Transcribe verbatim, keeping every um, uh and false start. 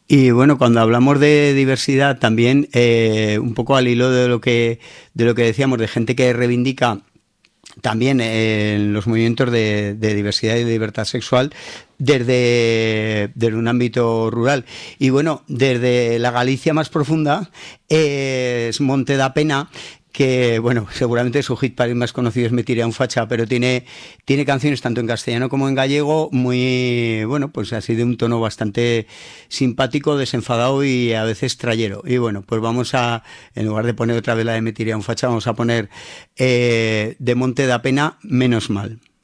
Y bueno, cuando hablamos de diversidad también, eh, un poco al hilo de lo que, de lo que decíamos, de gente que reivindica también en los movimientos de, de diversidad y de libertad sexual desde, desde un ámbito rural. Y bueno, desde la Galicia más profunda eh, es Monte da Pena, que bueno, seguramente su hit parade más conocido es Me tiré a un facha, pero tiene, tiene canciones tanto en castellano como en gallego, muy, bueno, pues así de un tono bastante simpático, desenfadado y a veces trayero. Y bueno, pues vamos a, en lugar de poner otra vez la de Me tiré a un facha, vamos a poner eh, de Monte da Pena, Menos mal.